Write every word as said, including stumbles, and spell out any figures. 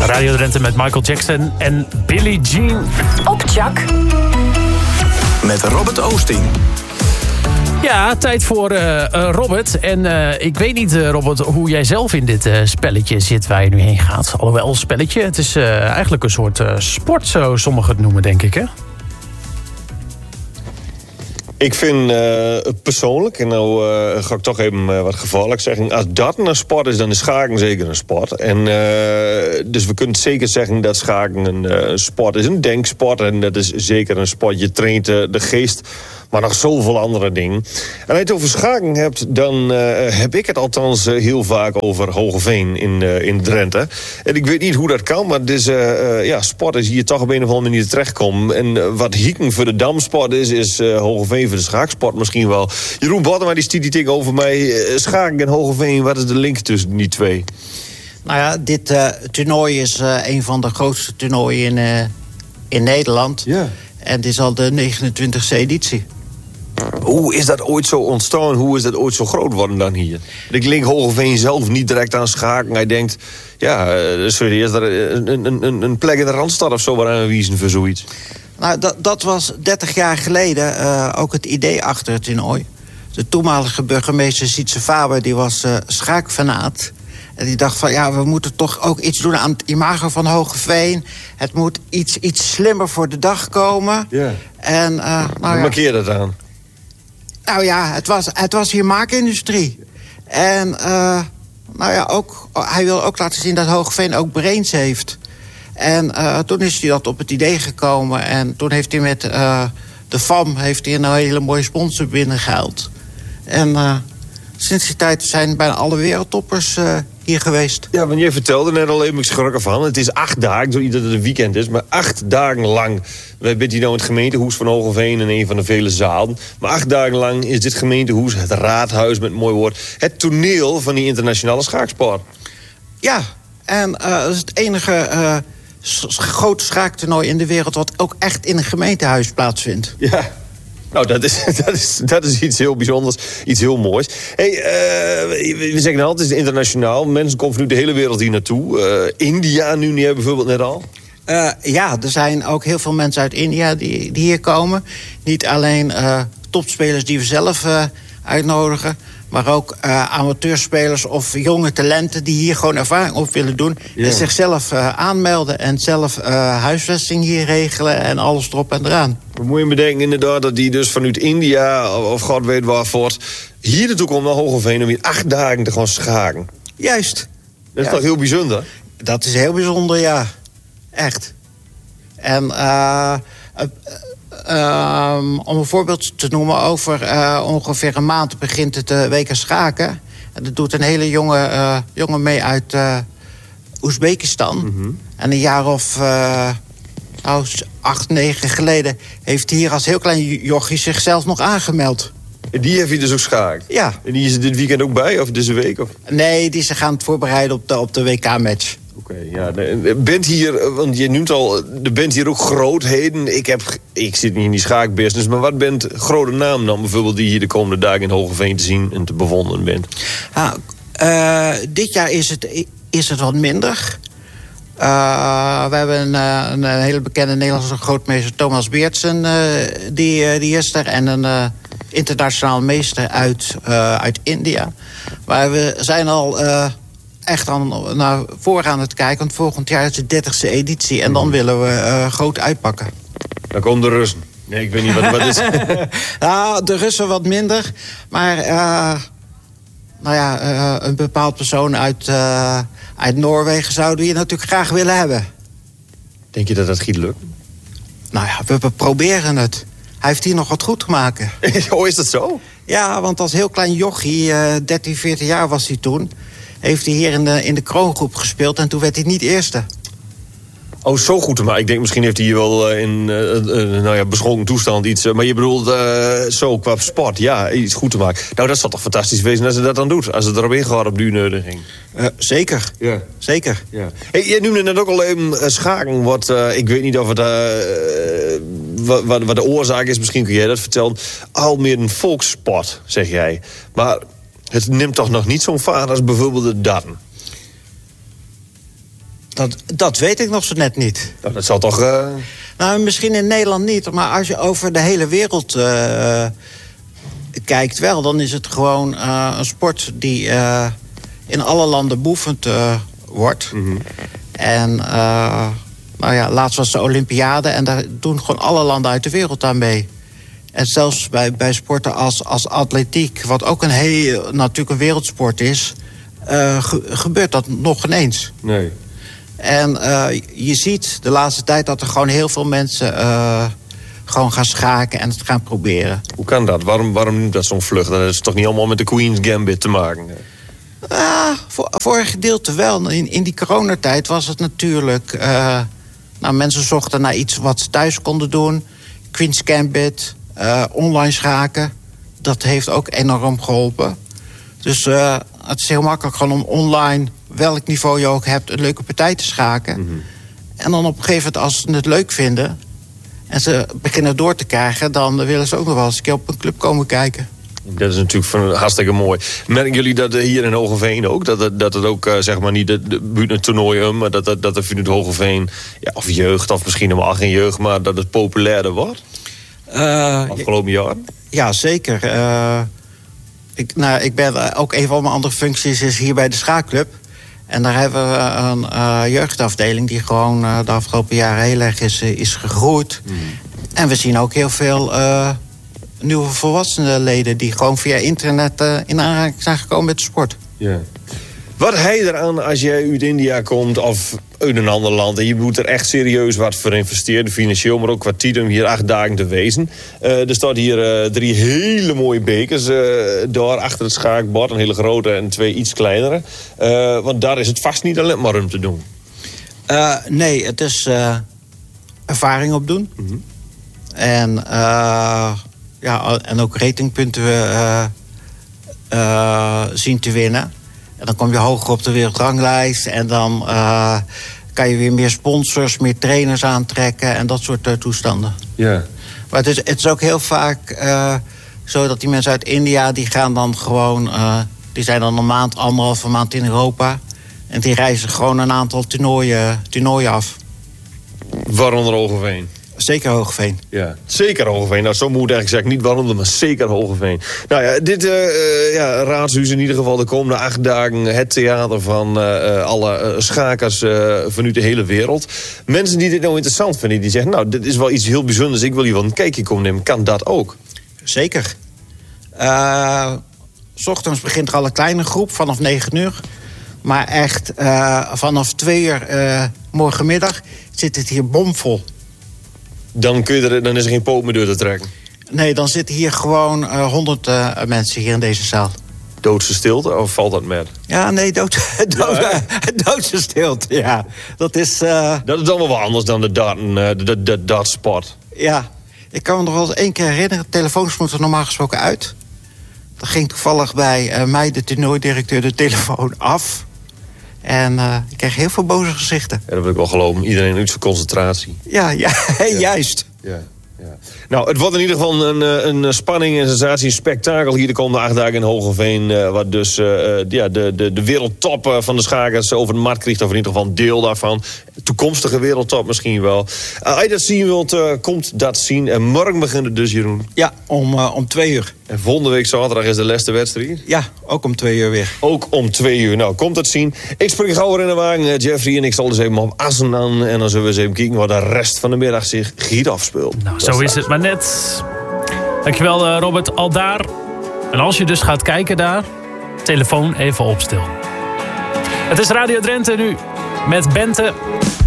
Radio Drenthe met Michael Jackson en Billie Jean. Op Chak. Met Robert Oosting. Ja, tijd voor uh, uh, Robert. En uh, ik weet niet, uh, Robert, hoe jij zelf in dit uh, spelletje zit waar je nu heen gaat. Alhoewel, een spelletje. Het is uh, eigenlijk een soort uh, sport, zo sommigen het noemen, denk ik, hè? Ik vind uh, persoonlijk, en nou uh, ga ik toch even uh, wat gevaarlijk zeggen... als dat een sport is, dan is schaken zeker een sport. En, uh, dus we kunnen zeker zeggen dat schaken een uh, sport is, een denksport. En dat is zeker een sport. Je traint uh, de geest, maar nog zoveel andere dingen. En als je het over schaken hebt, dan uh, heb ik het althans uh, heel vaak over Hogeveen in, uh, in Drenthe. En ik weet niet hoe dat kan, maar deze uh, ja, sport is hier toch op een of andere manier terechtkomen. En uh, wat Hieken voor de damsport is, is uh, Hogeveen voor de schaaksport misschien wel. Jeroen Bottema die stiet die tegenover mij. Uh, schaken en Hogeveen, wat is de link tussen die twee? Nou ja, dit uh, toernooi is uh, een van de grootste toernooien in, uh, in Nederland. Ja. En het is al de negenentwintigste editie. Hoe is dat ooit zo ontstaan? Hoe is dat ooit zo groot worden dan hier? Ik link Hogeveen zelf niet direct aan schaken. Hij denkt, ja, sorry, is er een, een, een plek in de Randstad of zo waar aanwijzen voor zoiets? Nou, dat, dat was dertig jaar geleden uh, ook het idee achter het toernooi. De toenmalige burgemeester Sietse Faber, die was uh, schaakfanaat. En die dacht van, ja, we moeten toch ook iets doen aan het imago van Hogeveen. Het moet iets, iets slimmer voor de dag komen. Ja. En, uh, nou Hoe ja. markeer dat aan? Nou ja, het was, het was hier maakindustrie. En uh, nou ja, ook, hij wil ook laten zien dat Hogeveen ook brains heeft. En uh, toen is hij dat op het idee gekomen. En toen heeft hij met uh, de F A M heeft hij een hele mooie sponsor binnengehaald. En uh, sinds die tijd zijn bijna alle wereldtoppers uh, hier geweest. Ja, want jij vertelde net al even, ik schrok ervan. Het is acht dagen, zo dat het een weekend is, maar acht dagen lang. We hebben hier nou het gemeentehoes van Hogeveen en een van de vele zalen. Maar acht dagen lang is dit gemeentehoes, het raadhuis met een mooi woord, het toneel van die internationale schaaksport. Ja, en uh, dat is het enige uh, s- grote schaaktoernooi in de wereld wat ook echt in een gemeentehuis plaatsvindt. Ja. Nou, dat is, dat, is, dat is iets heel bijzonders, iets heel moois. Hey, uh, we zeggen nou, het is internationaal. Mensen komen nu de hele wereld hier naartoe. Uh, India nu niet, bijvoorbeeld net al. Uh, ja, er zijn ook heel veel mensen uit India die, die hier komen. Niet alleen uh, topspelers die we zelf uh, uitnodigen, maar ook uh, amateurspelers of jonge talenten die hier gewoon ervaring op willen doen. Ja. En zichzelf uh, aanmelden en zelf uh, huisvesting hier regelen en alles erop en eraan. Dan moet je bedenken inderdaad dat die dus vanuit India, of god weet waarvoor, hier naartoe komt naar Hogeveen om hier acht dagen te gaan schaken. Juist. Dat is Ja. toch heel bijzonder? Dat is heel bijzonder, ja. Echt. En uh, uh, uh, um, om een voorbeeld te noemen, over uh, ongeveer een maand begint het uh, W K schaken. En dat doet een hele jonge uh, jongen mee uit uh, Oezbekistan. Mm-hmm. En een jaar of uh, nou, acht, negen geleden heeft hij hier als heel klein jochie zichzelf nog aangemeld. En die heeft je dus ook schaakt? Ja. En die is er dit weekend ook bij, of deze week? Of? Nee, die ze gaan het voorbereiden op de, op de W K-match. Oké, okay, ja. De, bent hier, want je noemt al, de bent hier ook grootheden. Ik, heb, ik zit niet in die schaakbusiness, maar wat bent grote naam dan bijvoorbeeld die hier de komende dagen in Hogeveen te zien en te bewonderen bent? Ah, uh, dit jaar is het, is het wat minder. Uh, we hebben een, uh, een hele bekende Nederlandse grootmeester, Thomas Beertsen, uh, die, uh, die is er. En een uh, internationaal meester uit, uh, uit India. Maar we zijn al uh, echt aan, naar voren aan het kijken. Want volgend jaar is de dertigste editie. En dan willen we uh, groot uitpakken. Dan komen de Russen. Nee, ik weet niet wat, wat is. Nou, de Russen wat minder. Maar uh, nou ja, uh, een bepaald persoon uit, uh, uit Noorwegen zouden we hier natuurlijk graag willen hebben. Denk je dat dat giet lukt? Nou ja, we, we proberen het. Hij heeft hier nog wat goed te maken. Oh, is dat zo? Ja, want als heel klein jochie, uh, dertien, veertien jaar was hij toen, heeft hij hier in de, in de kroongroep gespeeld en toen werd hij niet eerste. Oh, zo goed te maken. Ik denk misschien heeft hij hier wel uh, in uh, uh, nou ja, beschonken toestand iets. Uh, maar je bedoelt uh, zo qua sport, ja, iets goed te maken. Nou, dat zal toch fantastisch wezen als ze dat dan doet. Als het erop ingaat op duurnodiging. Uh, zeker. Ja. Zeker. Ja. Hey, jij noemde net ook al even uh, schaken. Wat, uh, ik weet niet of het uh, wat, wat, wat de oorzaak is. Misschien kun jij dat vertellen. Al meer een volkssport, zeg jij. Maar het neemt toch nog niet zo'n vaart als bijvoorbeeld de darten? Dat, dat weet ik nog zo net niet. Nou, dat zal toch... Uh... Nou, misschien in Nederland niet. Maar als je over de hele wereld uh, kijkt wel... dan is het gewoon uh, een sport die uh, in alle landen beoefend uh, wordt. Mm-hmm. En uh, nou ja, laatst was de Olympiade... en daar doen gewoon alle landen uit de wereld aan mee. En zelfs bij, bij sporten als, als atletiek... wat ook een heel, natuurlijk een wereldsport is... Uh, ge, gebeurt dat nog ineens. Nee. En uh, je ziet de laatste tijd dat er gewoon heel veel mensen... Uh, gewoon gaan schaken en het gaan proberen. Hoe kan dat? Waarom, waarom neemt dat zo'n vlucht? Dat is toch niet allemaal met de Queen's Gambit te maken? Uh, voor, voor een gedeelte wel. In, in die coronatijd was het natuurlijk... Uh, nou, mensen zochten naar iets wat ze thuis konden doen. Queen's Gambit, uh, online schaken. Dat heeft ook enorm geholpen. Dus uh, het is heel makkelijk gewoon om online... welk niveau je ook hebt, een leuke partij te schaken. Mm-hmm. En dan op een gegeven moment, als ze het leuk vinden... en ze beginnen door te krijgen... dan willen ze ook nog wel eens een keer op een club komen kijken. Dat is natuurlijk van hartstikke mooi. Merken jullie dat hier in Hogeveen ook? Dat het, dat het ook, uh, zeg maar, niet de, de buurt toernooi... maar dat, dat, dat er vanuit Hogeveen... Ja, of jeugd, of misschien helemaal geen jeugd... maar dat het populairder wordt? Uh, Afgelopen jaar? Ja, zeker. Uh, ik, nou, ik ben ook een van mijn andere functies is hier bij de schaakclub... En daar hebben we een uh, jeugdafdeling die gewoon uh, de afgelopen jaren heel erg is, is gegroeid. Mm. En we zien ook heel veel uh, nieuwe volwassenenleden die gewoon via internet uh, in aanraking zijn gekomen met de sport. Yeah. Wat heb je eraan als jij uit India komt of uit een ander land... en je moet er echt serieus wat voor investeren, financieel... maar ook qua tijd om hier acht dagen te wezen. Uh, er staat hier uh, drie hele mooie bekers uh, daar achter het schaakbord. Een hele grote en twee iets kleinere. Uh, want daar is het vast niet alleen maar om te doen. Uh, nee, het is uh, ervaring opdoen. Mm-hmm. En, uh, ja, en ook ratingpunten uh, uh, zien te winnen... En dan kom je hoger op de wereldranglijst. En dan uh, kan je weer meer sponsors, meer trainers aantrekken. En dat soort uh, toestanden. Ja. Yeah. Maar het is, het is ook heel vaak uh, zo dat die mensen uit India... die gaan dan gewoon... Uh, die zijn dan een maand, anderhalve maand in Europa. En die reizen gewoon een aantal toernooien, toernooien af. Waaronder Hogeveen? Zeker Hogeveen. Ja, zeker Hogeveen. Nou, zo moet ik eigenlijk zeggen. Niet waaronder, maar zeker Hogeveen. Nou ja, dit uh, ja, raadshuis in ieder geval de komende acht dagen... het theater van uh, alle uh, schakers uh, vanuit de hele wereld. Mensen die dit nou interessant vinden, die zeggen... nou, dit is wel iets heel bijzonders, ik wil hier wel een kijkje komen nemen. Kan dat ook? Zeker. Uh, 's ochtends begint er al een kleine groep, vanaf negen uur. Maar echt, uh, vanaf twee uur uh, morgenmiddag zit het hier bomvol. Dan, kun je er, dan is er geen poot meer door te trekken? Nee, dan zitten hier gewoon uh, honderd uh, mensen hier in deze zaal. Doodse stilte, of valt dat met? Ja, nee, dood, dood, ja, doodse stilte, ja. Dat is... Uh... Dat is allemaal wel anders dan de darten, uh, de, de, de dartsport. Ja, ik kan me nog wel eens één keer herinneren... telefoons moeten normaal gesproken uit. Dan ging toevallig bij uh, mij, de toernooidirecteur, de telefoon af... En uh, ik kreeg heel veel boze gezichten. Ja, dat wil ik wel geloven. Iedereen uit zijn concentratie. Ja, ja, ja. Juist. Ja, ja. Nou, het wordt in ieder geval een, een spanning, een sensatie, een spektakel hier de komende acht dagen in Hogeveen. Uh, wat dus uh, ja, de, de, de wereldtop uh, van de schakers over de markt krijgt. Of in ieder geval een deel daarvan. Toekomstige wereldtop misschien wel. Uh, als je dat zien wilt, uh, komt dat zien. En morgen begint het dus, Jeroen. Ja, om, uh, om twee uur. En volgende week zaterdag is de laatste wedstrijd? Ja, ook om twee uur weer. Ook om twee uur. Nou, komt dat zien. Ik spring gauw weer in de wagen, Jeffrey. En ik zal dus even op Assen aan. En dan zullen we eens even kijken wat de rest van de middag zich giet afspeelt. Nou, zo is het maar net. Dankjewel, uh, Robert. Al daar. En als je dus gaat kijken daar, telefoon even opstil. Het is Radio Drenthe nu met Bente.